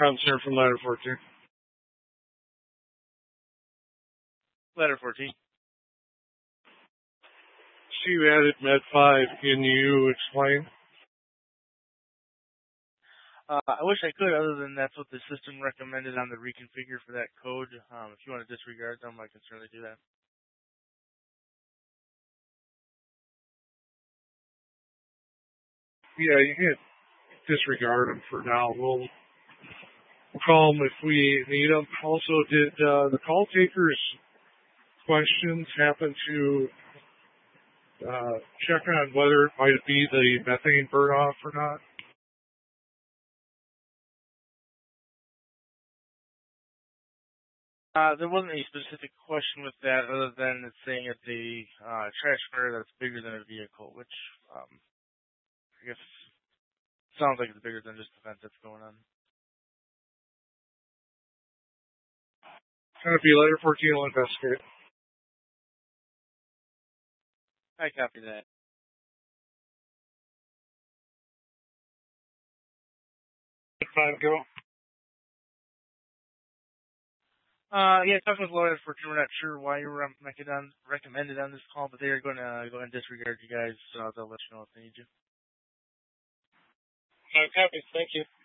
Concern from Ladder 14. Ladder 14. So you added Med 5. Can you explain? I wish I could, other than that's what the system recommended on the reconfigure for that code. If you want to disregard them, I can certainly do that. Yeah, you can disregard them for now. We'll call them if we need them. Also, did the call takers' questions happen to check on whether it might be the methane burn-off or not? There wasn't any specific question with that, other than it's saying it's a trash fire that's bigger than a vehicle, which I guess sounds like it's bigger than just the vent that's going on. Going to be Ladder 14 will investigate. I copy that. Time go. Yeah, talking with Ladder 14, we're not sure why you were recommended on this call, but they are going to go ahead and disregard you guys. They'll let you know if they need you. Copy. Thank you.